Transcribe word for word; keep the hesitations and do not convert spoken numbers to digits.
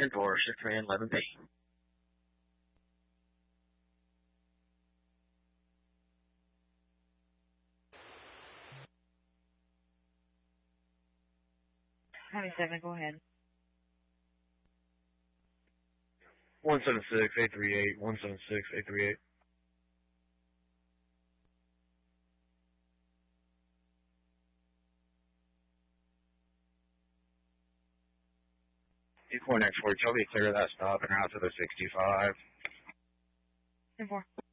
ten four, shift command eleven B. Highway seven, go ahead. one seven six, eight three eight, one seven six, eight three eight. two four next four, tell me clear that stop and route to the sixty-five. ten four.